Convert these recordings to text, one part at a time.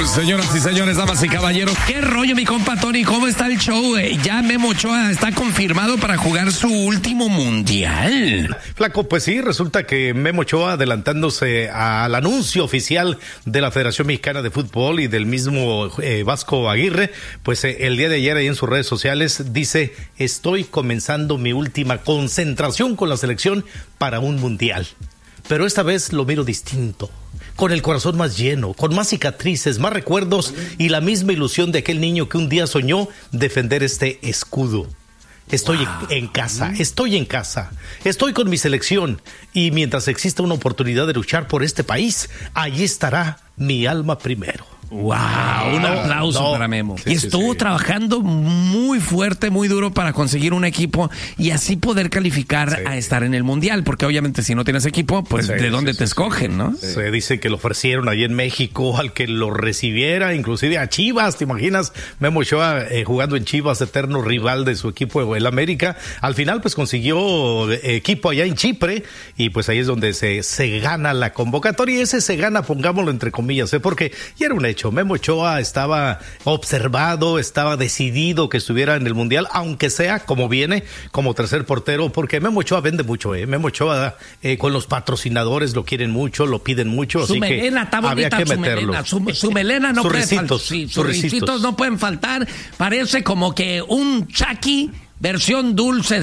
Señoras y señores, damas y caballeros, ¿qué rollo, mi compa Tony? ¿Cómo está el show? Ya Memo Ochoa está confirmado para jugar su último mundial. Flaco, pues sí, resulta que Memo Ochoa, adelantándose al anuncio oficial de la Federación Mexicana de Fútbol y del mismo Vasco Aguirre, pues el día de ayer ahí en sus redes sociales dice: estoy comenzando mi última concentración con la selección para un mundial. Pero esta vez lo miro distinto, con el corazón más lleno, con más cicatrices, más recuerdos y la misma ilusión de aquel niño que un día soñó defender este escudo. Estoy en casa, estoy con mi selección y mientras exista una oportunidad de luchar por este país, allí estará mi alma primero. ¡Wow! Un aplauso para Memo. Sí, y estuvo trabajando muy fuerte, muy duro para conseguir un equipo y así poder calificar a estar en el Mundial, porque obviamente si no tienes equipo, pues ¿de dónde te escogen, no? Se dice que lo ofrecieron ahí en México al que lo recibiera, inclusive a Chivas, ¿te imaginas? Memo Ochoa jugando en Chivas, eterno rival de su equipo, el América. Al final, pues consiguió equipo allá en Chipre y pues ahí es donde se gana la convocatoria y ese se gana, pongámoslo entre comillas, porque ya era un hecho. Memo Ochoa estaba observado, estaba decidido que estuviera en el Mundial, aunque sea como viene, como tercer portero, porque Memo Ochoa vende mucho, Memo Ochoa con los patrocinadores lo quieren mucho, lo piden mucho, su así melena, que está bonita, había que meterlo. Su melena no puede faltar. Sus risitos no pueden faltar. Parece como que un Chucky versión dulce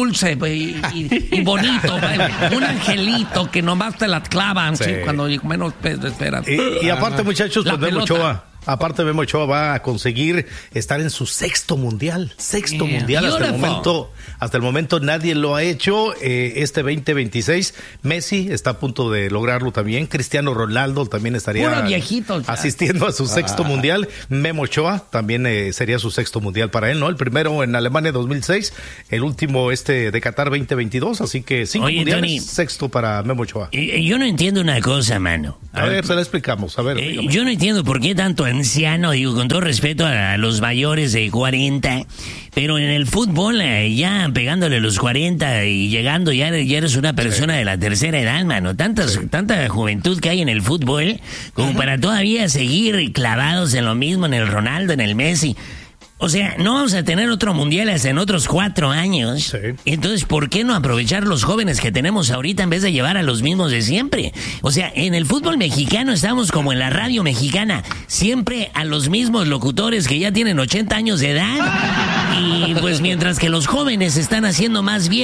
y bonito, un angelito que nomás te la clavan cuando menos esperan. Y aparte, muchachos, pues Memo Ochoa. Aparte, Memo Ochoa va a conseguir estar en su sexto mundial. Mundial hasta el momento nadie lo ha hecho. Este 2026, Messi está a punto de lograrlo también. Cristiano Ronaldo también estaría asistiendo a su sexto mundial. Memo Ochoa también sería su sexto mundial para él, ¿no? El primero en Alemania 2006, el último de Qatar 2022, así que 5 mundiales, Tony, sexto para Memo Ochoa. Yo no entiendo una cosa, mano. A ver, se la explicamos. A ver, yo no entiendo por qué tanto anciano, digo, con todo respeto a los mayores de 40, pero en el fútbol ya pegándole los 40 y llegando ya eres una persona de la tercera edad, mano. Tanta juventud que hay en el fútbol como para todavía seguir clavados en lo mismo, en el Ronaldo, en el Messi. O sea, no vamos a tener otro mundial hasta en otros 4 años. Sí. Entonces, ¿por qué no aprovechar los jóvenes que tenemos ahorita en vez de llevar a los mismos de siempre? O sea, en el fútbol mexicano estamos como en la radio mexicana, siempre a los mismos locutores que ya tienen 80 años de edad. Y pues mientras que los jóvenes están haciendo más bien